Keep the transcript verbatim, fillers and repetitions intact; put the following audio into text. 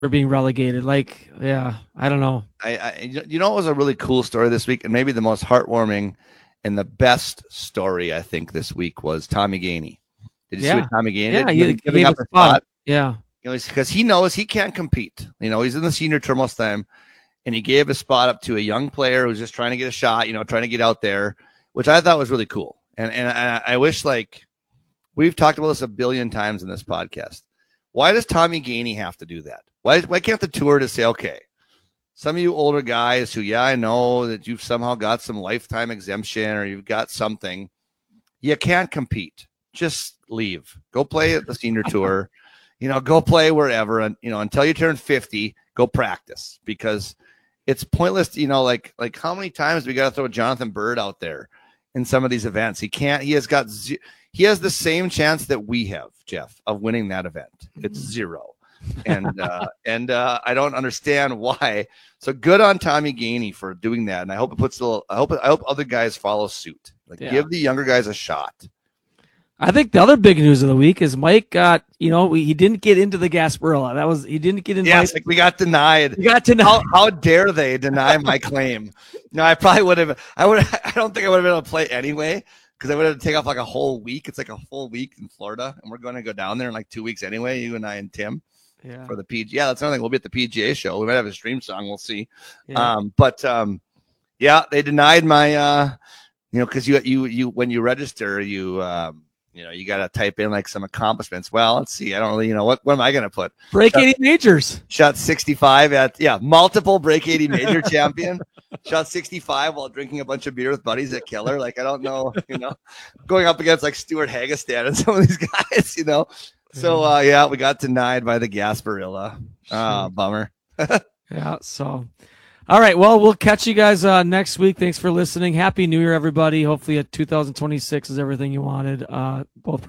for being relegated. Like, yeah, I don't know. I, I you know, it was a really cool story this week, and maybe the most heartwarming and the best story I think this week was Tommy Gainey. Did you yeah. see what Tommy Gainey yeah, did? he Giving up a spot. spot. Yeah, you know, because he knows he can't compete. You know, he's in the senior tour most of the time, and he gave a spot up to a young player who's just trying to get a shot. You know, trying to get out there, which I thought was really cool. And and I, I wish, like, we've talked about this a billion times in this podcast. Why does Tommy Gainey have to do that? Why why can't the tour just say, okay, some of you older guys who, yeah, I know that you've somehow got some lifetime exemption or you've got something, you can't compete. Just leave. Go play at the senior tour. You know, go play wherever. And, you know, until you turn fifty, go practice, because it's pointless. You know, like, like how many times we got to throw Jonathan Bird out there in some of these events? He can't, he has got, he has the same chance that we have, Jeff, of winning that event. It's zero. and uh, and uh, I don't understand why. So good on Tommy Gainey for doing that, and I hope it puts a little. I hope I hope other guys follow suit. Like, yeah. Give the younger guys a shot. I think the other big news of the week is Mike got. You know, he didn't get into the Gasparilla. That was he didn't get in. Yes, like we got denied. We got denied. How, how dare they deny my claim? No, I probably would have. I would. I don't think I would have been able to play anyway, because I would have to take off like a whole week. It's like a full week in Florida, and we're going to go down there in like two weeks anyway. You and I and Tim. Yeah. For the P G A. Yeah, that's another thing. We'll be at the P G A show. We might have a stream song. We'll see. Yeah. Um, but um, yeah, they denied my, uh, you know, because you you you when you register, you um, you know, you got to type in like some accomplishments. Well, let's see. I don't really, you know, what what am I going to put? Break shot, eighty majors. Shot sixty-five at yeah, multiple break eighty major champion. Shot sixty-five while drinking a bunch of beer with buddies at Keller. Like, I don't know, you know, going up against like Stuart Hagestad and some of these guys, you know. So, uh, yeah, we got denied by the Gasparilla. Ah, uh, bummer. Yeah, so. All right, well, we'll catch you guys uh, next week. Thanks for listening. Happy New Year, everybody. Hopefully, a two thousand twenty-six is everything you wanted. Uh, both